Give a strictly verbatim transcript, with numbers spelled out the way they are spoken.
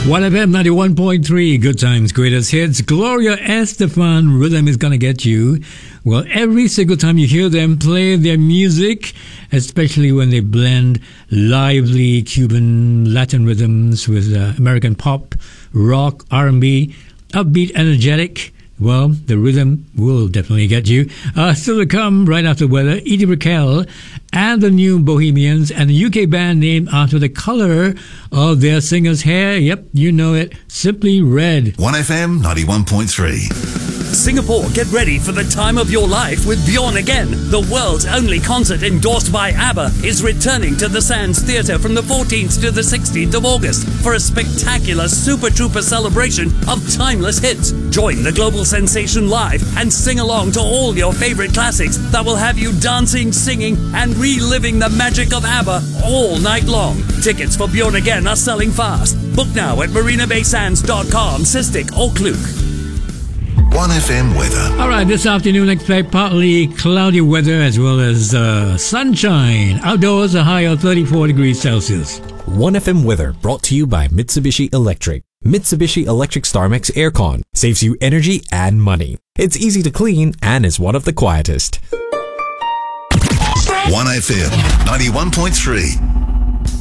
one F M ninety-one point three, Good Times, Greatest Hits. Gloria Estefan, Rhythm is Gonna Get You. Well, every single time you hear them play their music, especially when they blend lively Cuban Latin rhythms with uh, American pop, rock, R and B, upbeat, energetic, well, the rhythm will definitely get you. Uh, still to come right after weather, Edie Brickell and the New Bohemians and the U K band named after the color of their singer's hair. Yep, you know it. Simply Red. one F M ninety-one point three. Singapore, get ready for the time of your life with Bjorn Again. The world's only concert endorsed by ABBA is returning to the Sands Theatre from the fourteenth to the sixteenth of August for a spectacular Super Trooper celebration of timeless hits. Join the global sensation live and sing along to all your favorite classics that will have you dancing, singing, and reliving the magic of ABBA all night long. Tickets for Bjorn Again are selling fast. Book now at marina bay sands dot com, Cystic or Klook. one F M weather. All right, this afternoon expect partly cloudy weather as well as uh, sunshine. Outdoors, a high of thirty-four degrees Celsius. one F M weather brought to you by Mitsubishi Electric. Mitsubishi Electric StarMax Aircon saves you energy and money. It's easy to clean and is one of the quietest. one F M ninety-one point three.